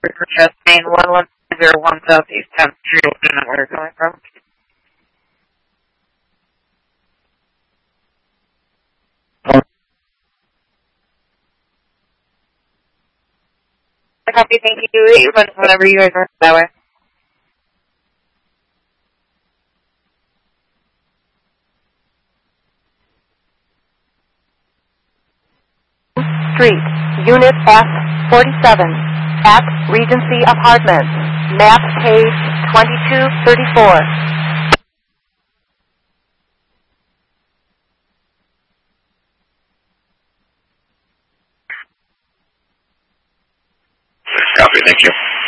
for Chest Main 1101 Southeast 10th Street. I don't know where you're coming from. Copy, thank you. Whenever you guys are that way. Street, Unit F47, at Regency Apartments, map page 2234. Copy, thank you.